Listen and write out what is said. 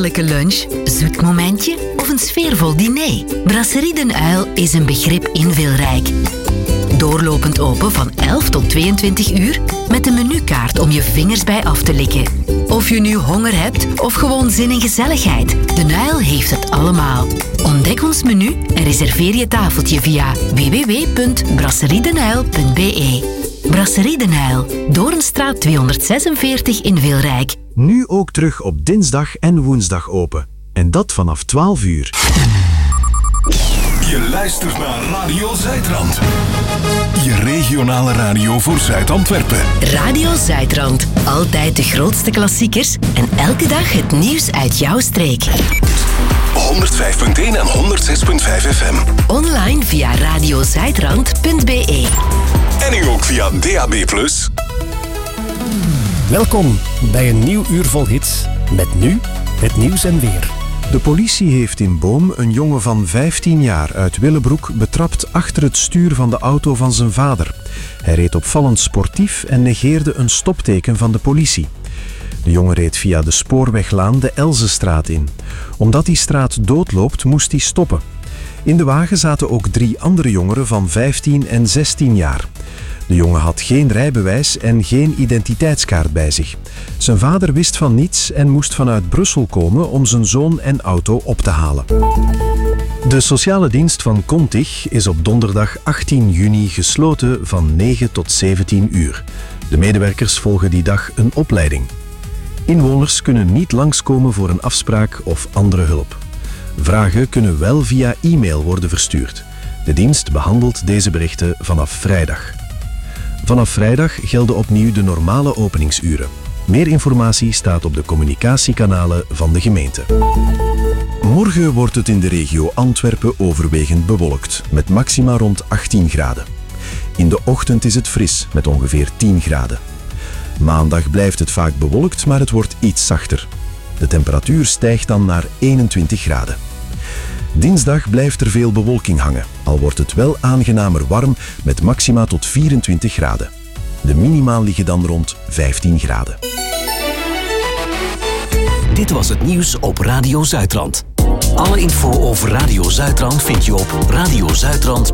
heerlijke lunch, zoet momentje of een sfeervol diner? Brasserie Den Uil is een begrip in Wilrijk. Doorlopend open van 11 tot 22 uur met een menukaart om je vingers bij af te likken. Of je nu honger hebt of gewoon zin in gezelligheid, Den Uil heeft het allemaal. Ontdek ons menu en reserveer je tafeltje via www.brasseriedenuil.be. Brasserie Den Uil, Doornstraat 246 in Wilrijk. Nu ook terug op dinsdag en woensdag open. En dat vanaf 12 uur. Je luistert naar Radio Zuidrand. Je regionale radio voor Zuid-Antwerpen. Radio Zuidrand. Altijd de grootste klassiekers en elke dag het nieuws uit jouw streek. 105.1 en 106.5 FM. Online via radiozuidrand.be. En nu ook via DAB+. Welkom bij een nieuw uur vol hits. Met nu het nieuws en weer. De politie heeft in Boom een jongen van 15 jaar uit Willebroek betrapt achter het stuur van de auto van zijn vader. Hij reed opvallend sportief en negeerde een stopteken van de politie. De jongen reed via de spoorweglaan de Elzestraat in. Omdat die straat doodloopt, moest hij stoppen. In de wagen zaten ook 3 andere jongeren van 15 en 16 jaar. De jongen had geen rijbewijs en geen identiteitskaart bij zich. Zijn vader wist van niets en moest vanuit Brussel komen om zijn zoon en auto op te halen. De sociale dienst van Contig is op donderdag 18 juni gesloten van 9 tot 17 uur. De medewerkers volgen die dag een opleiding. Inwoners kunnen niet langskomen voor een afspraak of andere hulp. Vragen kunnen wel via e-mail worden verstuurd. De dienst behandelt deze berichten vanaf vrijdag. Vanaf vrijdag gelden opnieuw de normale openingsuren. Meer informatie staat op de communicatiekanalen van de gemeente. Morgen wordt het in de regio Antwerpen overwegend bewolkt, met maxima rond 18 graden. In de ochtend is het fris, met ongeveer 10 graden. Maandag blijft het vaak bewolkt, maar het wordt iets zachter. De temperatuur stijgt dan naar 21 graden. Dinsdag blijft er veel bewolking hangen, al wordt het wel aangenamer warm met maxima tot 24 graden. De minima liggen dan rond 15 graden. Dit was het nieuws op Radio Zuidrand. Alle info over Radio Zuidrand vind je op radiozuidrand.be.